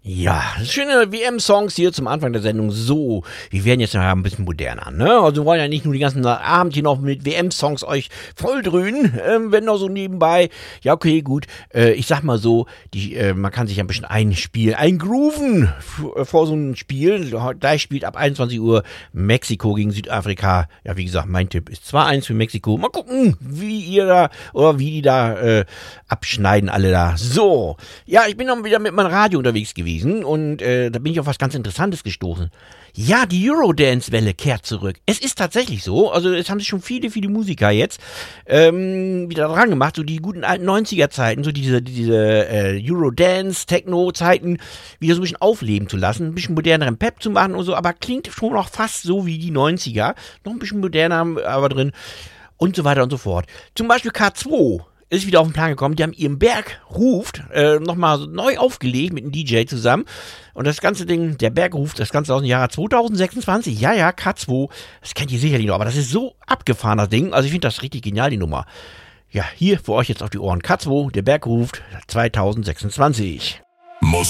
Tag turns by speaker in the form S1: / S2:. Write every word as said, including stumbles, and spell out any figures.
S1: Ja, schöne W M-Songs hier zum Anfang der Sendung. So, wir werden jetzt noch ein bisschen moderner, ne? Also wir wollen ja nicht nur den ganzen Abend hier noch mit W M-Songs euch volldröhnen, ähm, wenn noch so nebenbei. Ja, okay, gut. Äh, ich sag mal so, die, äh, man kann sich ein bisschen einspielen, eingrooven f- vor so einem Spiel. Gleich spielt ab einundzwanzig Uhr Mexiko gegen Südafrika. Ja, wie gesagt, mein Tipp ist zwei eins für Mexiko. Mal gucken, wie ihr da, oder wie die da äh, abschneiden alle da. So, ja, ich bin noch wieder mit meinem Radio unterwegs gewesen. Und äh, da bin ich auf was ganz Interessantes gestoßen. Ja, die Eurodance-Welle kehrt zurück. Es ist tatsächlich so, also es haben sich schon viele, viele Musiker jetzt ähm, wieder dran gemacht, so die guten alten neunziger-Zeiten, so diese, diese äh, Eurodance-Techno-Zeiten wieder so ein bisschen aufleben zu lassen, ein bisschen moderneren Pep zu machen und so, aber klingt schon noch fast so wie die neunziger, noch ein bisschen moderner aber drin und so weiter und so fort. Zum Beispiel K zwei ist wieder auf den Plan gekommen, die haben ihren Berg ruft, äh, nochmal so neu aufgelegt mit einem D J zusammen. Und das ganze Ding, der Berg ruft, das Ganze aus dem Jahr zwanzig sechsundzwanzig, ja, ja, K zwei, das kennt ihr sicherlich noch, aber das ist so abgefahren, das Ding. Also ich finde das richtig genial, die Nummer. Ja, hier für euch jetzt auf die Ohren K zwei, der Berg ruft zwanzig sechsundzwanzig.